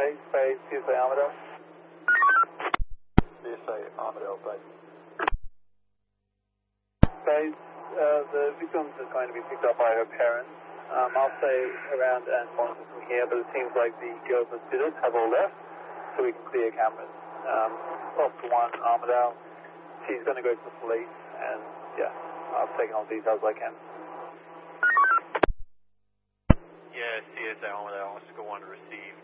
Phase CSA Armadale. CSA Armadale, base. Phase, the victim is going to be picked up by her parents. I'll stay around and monitor from here, but it seems like the girls and students have all left, so we can clear cameras. Off to 1 Armadale. She's going to go to the police, and yeah, I've taken all the details I can. Yeah, CSA Armadale, Oscar 1 to receive.